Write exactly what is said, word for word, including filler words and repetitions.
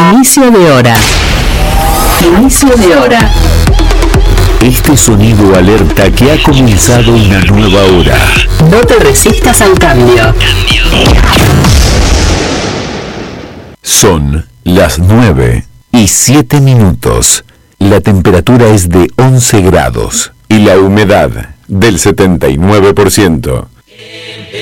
Inicio de hora. Inicio de hora. Este sonido alerta que ha comenzado una nueva hora. No te resistas al cambio. Son las nueve y siete minutos. La temperatura es de once grados y la humedad del setenta y nueve por ciento.